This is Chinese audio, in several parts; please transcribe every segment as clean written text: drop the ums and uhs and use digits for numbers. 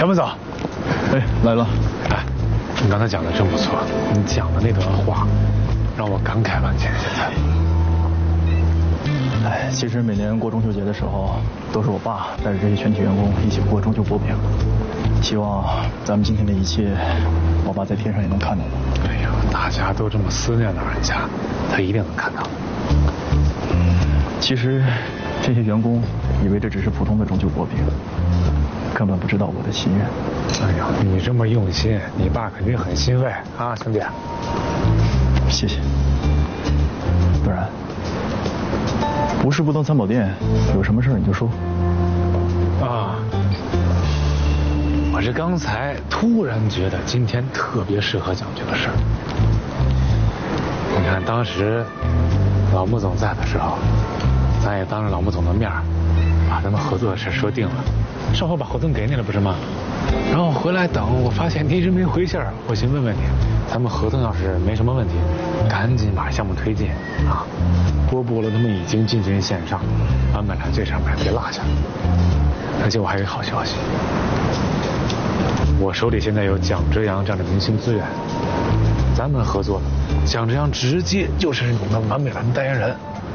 部长， 哎，来了。 哎，你刚才讲的真不错，你讲的那段话让我感慨万千。现在， 哎，其实每年过中秋节的时候，都是我爸带着这些全体员工一起过中秋薄饼。希望咱们今天的一切，我爸在天上也能看到的。 哎呀，大家都这么思念老人家，他一定能看到。 其实，这些员工以为这只是普通的中秋薄饼，根本不知道我的心愿。 哎呀，你这么用心，你爸肯定很欣慰啊，兄弟。 谢谢。不然，不是不登三宝殿，有什么事你就说。 啊，我这刚才突然觉得今天特别适合讲这个事儿。你看当时老穆总在的时候，咱也当着老穆总的面把咱们合作的事说定了，稍后把合同给你了不是吗？然后回来等，我发现你一直没回信儿，我寻问问你，咱们合同要是没什么问题，赶紧把项目推进啊！波波罗他们已经进军线上，咱们俩这上面别落下。而且我还有一好消息，我手里现在有蒋哲阳这样的明星资源，咱们合作了，蒋哲阳直接就是你们完美蓝代言人。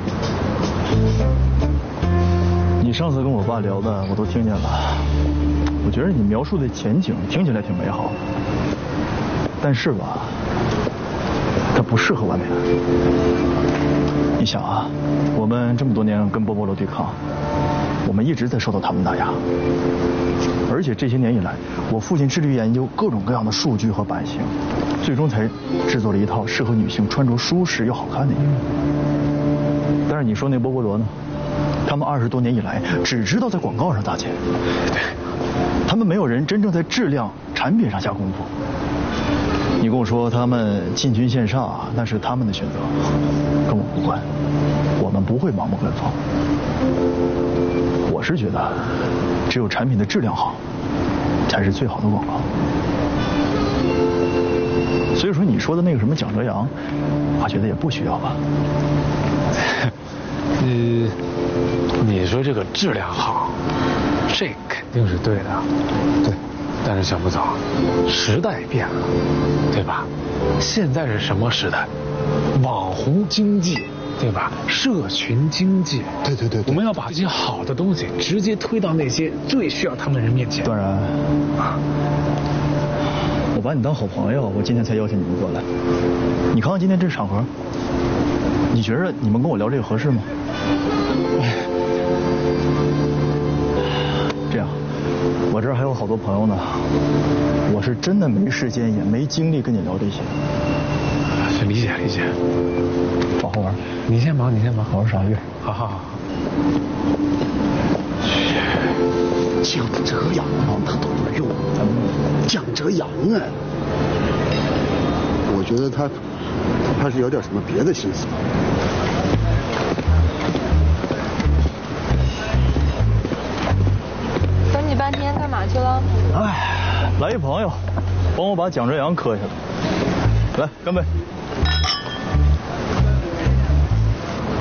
你上次跟我爸聊的我都听见了，我觉得你描述的前景听起来挺美好的，但是吧，它不适合完美蓝。你想啊，我们这么多年跟波波罗对抗，我们一直在受到他们打压，而且这些年以来，我父亲致力于研究各种各样的数据和版型，最终才制作了一套适合女性穿着舒适又好看的衣服。但是你说那波波罗呢？他们20多年以来只知道在广告上砸钱，对，他们没有人真正在质量产品上下功夫。你跟我说他们进军线上，那是他们的选择，跟我无关。我们不会盲目跟风。我是觉得，只有产品的质量好，才是最好的广告。所以说你说的那个什么蒋哲阳，我觉得也不需要吧。 你说这个质量好，这肯定是对的，对。但是小穆总，时代变了，对吧？现在是什么时代？网红经济，对吧？社群经济，对，我们要把这些好的东西直接推到那些最需要他们的人面前。 当然，我把你当好朋友，我今天才邀请你们过来。你看看今天这场合，你觉得你们跟我聊这个合适吗？这样，我这儿还有好多朋友呢，我是真的没时间也没精力跟你聊这些。 理解。 往后玩， 你先忙， 好好赏月。 好。 蒋哲阳啊，他懂得用。蒋哲阳啊，我觉得他是有点什么别的心思。 等你半天干嘛去了？ 哎，来一朋友，帮我把蒋哲阳磕下来。来，干杯！